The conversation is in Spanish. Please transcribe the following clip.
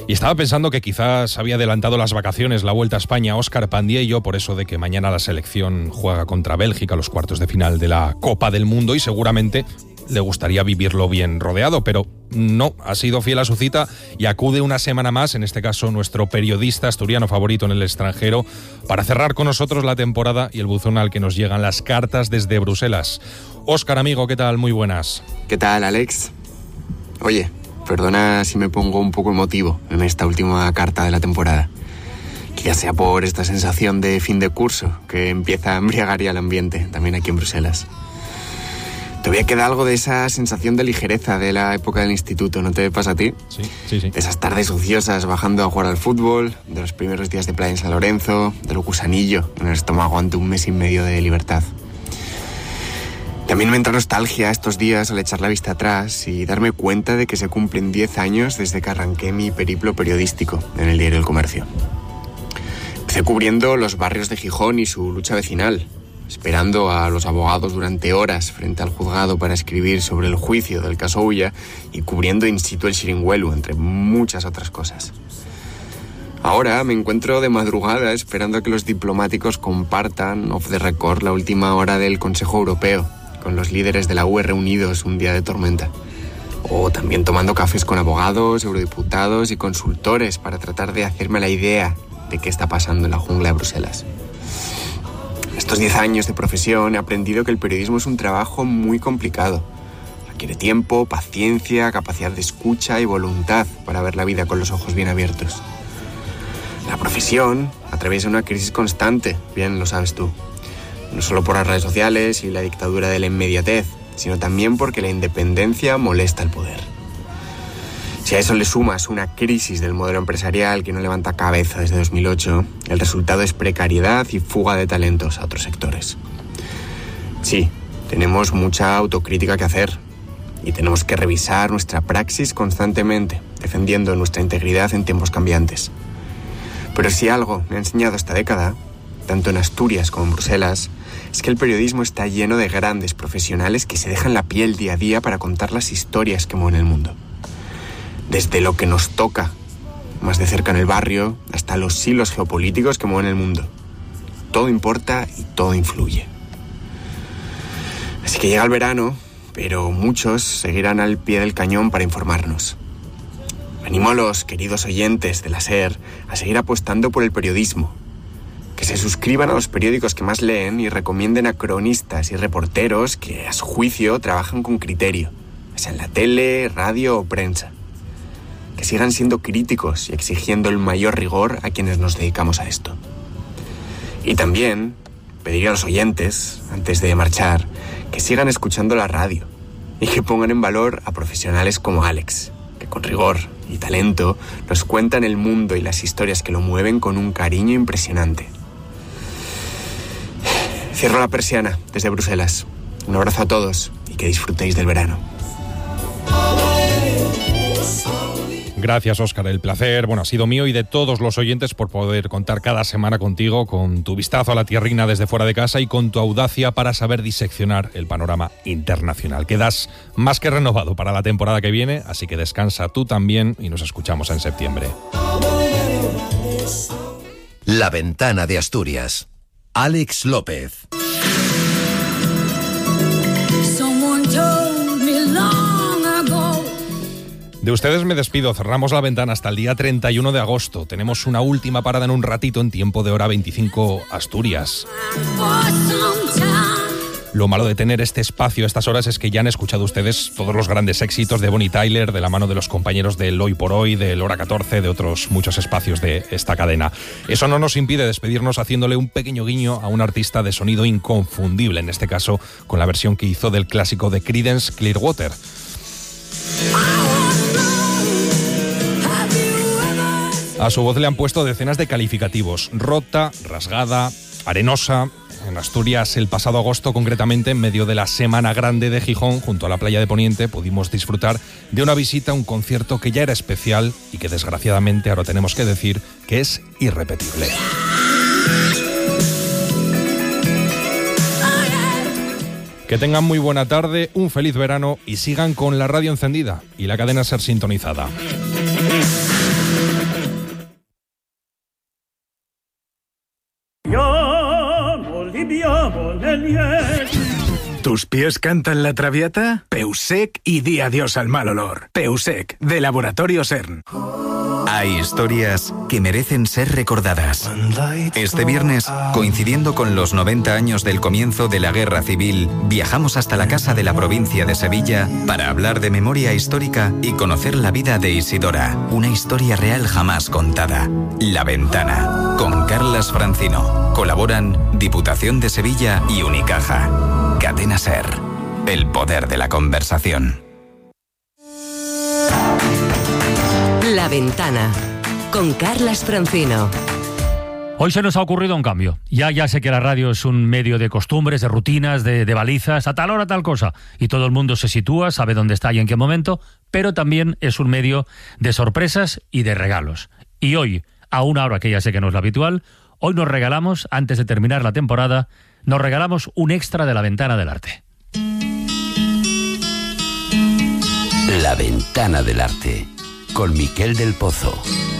Y estaba pensando que quizás había adelantado las vacaciones la Vuelta a España Óscar Pandiello, por eso de que mañana la selección juega contra Bélgica los cuartos de final de la Copa del Mundo y seguramente le gustaría vivirlo bien rodeado, pero no, ha sido fiel a su cita y acude una semana más, en este caso nuestro periodista asturiano favorito en el extranjero, para cerrar con nosotros la temporada y el buzón al que nos llegan las cartas desde Bruselas. Óscar, amigo, ¿qué tal? Muy buenas. ¿Qué tal, Alex? Oye, perdona si me pongo un poco emotivo en esta última carta de la temporada. Ya sea por esta sensación de fin de curso que empieza a embriagar ya el ambiente, también aquí en Bruselas. Todavía queda algo de esa sensación de ligereza de la época del instituto, ¿no te pasa a ti? Sí. De esas tardes ociosas bajando a jugar al fútbol, de los primeros días de playa en San Lorenzo, de lo gusanillo en el estómago ante un mes y medio de libertad. También me entra nostalgia estos días al echar la vista atrás y darme cuenta de que se cumplen 10 años desde que arranqué mi periplo periodístico en el diario El Comercio. Empecé cubriendo los barrios de Gijón y su lucha vecinal, esperando a los abogados durante horas frente al juzgado para escribir sobre el juicio del caso Ulla y cubriendo in situ el Xiringuelu, entre muchas otras cosas. Ahora me encuentro de madrugada esperando a que los diplomáticos compartan off the record la última hora del Consejo Europeo, con los líderes de la UE reunidos un día de tormenta. O también tomando cafés con abogados, eurodiputados y consultores para tratar de hacerme la idea de qué está pasando en la jungla de Bruselas. En estos 10 años de profesión he aprendido que el periodismo es un trabajo muy complicado. Requiere tiempo, paciencia, capacidad de escucha y voluntad para ver la vida con los ojos bien abiertos. La profesión atraviesa una crisis constante, bien lo sabes tú. No solo por las redes sociales y la dictadura de la inmediatez, sino también porque la independencia molesta al poder. Si a eso le sumas una crisis del modelo empresarial que no levanta cabeza desde 2008, el resultado es precariedad y fuga de talentos a otros sectores. Sí, tenemos mucha autocrítica que hacer y tenemos que revisar nuestra praxis constantemente, defendiendo nuestra integridad en tiempos cambiantes. Pero si algo me ha enseñado esta década, tanto en Asturias como en Bruselas, es que el periodismo está lleno de grandes profesionales que se dejan la piel día a día para contar las historias que mueven el mundo. Desde lo que nos toca, más de cerca en el barrio, hasta los hilos geopolíticos que mueven el mundo. Todo importa y todo influye. Así que llega el verano, pero muchos seguirán al pie del cañón para informarnos. Animo a los queridos oyentes de la SER a seguir apostando por el periodismo, que se suscriban a los periódicos que más leen y recomienden a cronistas y reporteros que, a su juicio, trabajan con criterio, sea en la tele, radio o prensa. Que sigan siendo críticos y exigiendo el mayor rigor a quienes nos dedicamos a esto. Y también pediría a los oyentes, antes de marchar, que sigan escuchando la radio y que pongan en valor a profesionales como Alex, que con rigor y talento nos cuentan el mundo y las historias que lo mueven con un cariño impresionante. Cierro la persiana desde Bruselas. Un abrazo a todos y que disfrutéis del verano. Gracias, Óscar. El placer, ha sido mío y de todos los oyentes por poder contar cada semana contigo, con tu vistazo a la tierrina desde fuera de casa y con tu audacia para saber diseccionar el panorama internacional. Quedas más que renovado para la temporada que viene, así que descansa tú también y nos escuchamos en septiembre. La Ventana de Asturias. Alex López. De ustedes me despido. Cerramos la ventana hasta el día 31 de agosto. Tenemos una última parada en un ratito en tiempo de hora 25 Asturias. Lo malo de tener este espacio a estas horas es que ya han escuchado ustedes todos los grandes éxitos de Bonnie Tyler, de la mano de los compañeros del Hoy por Hoy, del Hora 14, de otros muchos espacios de esta cadena. Eso no nos impide despedirnos haciéndole un pequeño guiño a un artista de sonido inconfundible, en este caso con la versión que hizo del clásico de Creedence Clearwater. A su voz le han puesto decenas de calificativos: rota, rasgada, arenosa. En Asturias, el pasado agosto, concretamente, en medio de la Semana Grande de Gijón, junto a la playa de Poniente, pudimos disfrutar de una visita a un concierto que ya era especial y que, desgraciadamente, ahora tenemos que decir que es irrepetible. Que tengan muy buena tarde, un feliz verano y sigan con la radio encendida y la cadena SER sintonizada. ¿Tus pies cantan la traviata? Peusec y di adiós al mal olor. Peusec, de Laboratorios CERN. Hay historias que merecen ser recordadas. Este viernes, coincidiendo con los 90 años del comienzo de la Guerra Civil, viajamos hasta la casa de la provincia de Sevilla para hablar de memoria histórica y conocer la vida de Isidora, una historia real jamás contada. La Ventana, con Carlas Francino. Colaboran Diputación de Sevilla y Unicaja. Cadena SER, el poder de la conversación. La Ventana, con Carlas Francino. Hoy se nos ha ocurrido un cambio. Ya sé que la radio es un medio de costumbres, de rutinas, de balizas, a tal hora tal cosa. Y todo el mundo se sitúa, sabe dónde está y en qué momento, pero también es un medio de sorpresas y de regalos. Y hoy, a una hora que ya sé que no es la habitual, hoy nos regalamos, antes de terminar la temporada, nos regalamos un extra de La Ventana del Arte. La Ventana del Arte, con Miquel del Pozo.